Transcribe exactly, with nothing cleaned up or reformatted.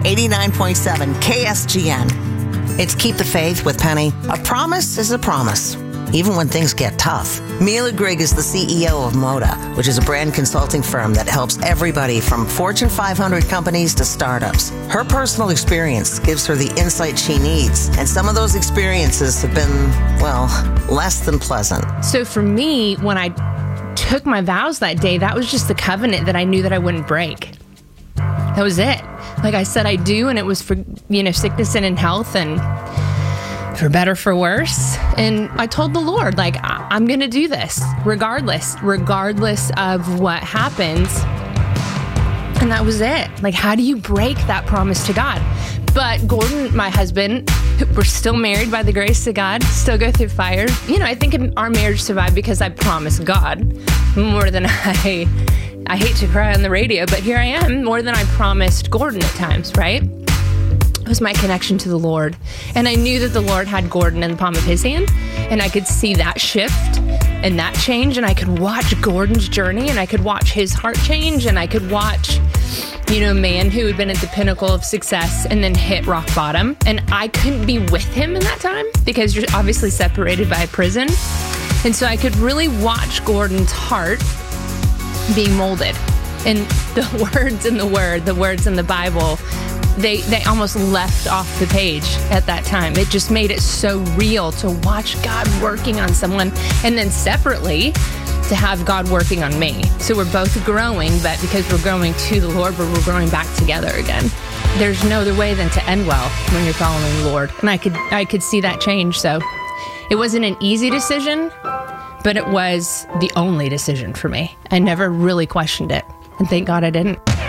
eighty-nine point seven K S G N. It's Keep the Faith with Penny. A promise is a promise, even when things get tough. Mila Grigg is the C E O of Moda, which is a brand consulting firm that helps everybody from Fortune five hundred companies to startups. Her personal experience gives her the insight she needs, and some of those experiences have been, well, less than pleasant. So for me, when I took my vows that day, that was just the covenant that I knew that I wouldn't break. That was it. Like I said, I do, and it was for, you know, sickness and in health, and for better, for worse. And I told the Lord, like, I- I'm going to do this regardless, regardless of what happens. And that was it. Like, how do you break that promise to God? But Gordon, my husband, we're still married by the grace of God, still go through fire. You know, I think our marriage survived because I promised God more than I, I hate to cry on the radio, but here I am, more than I promised Gordon at times, right? It was my connection to the Lord. And I knew that the Lord had Gordon in the palm of his hand, and I could see that shift and that change, and I could watch Gordon's journey, and I could watch his heart change, and I could watch, you know, a man who had been at the pinnacle of success and then hit rock bottom. And I couldn't be with him in that time because you're obviously separated by a prison. And so I could really watch Gordon's heart being molded. And the words in the word, the words in the Bible, they they almost left off the page at that time. It just made it so real to watch God working on someone, and then separately to have God working on me. So we're both growing, but because we're growing to the Lord, but we're growing back together again. There's no other way than to end well when you're following the Lord. And I could I could see that change. So it wasn't an easy decision, but it was the only decision for me. I never really questioned it. And thank God I didn't.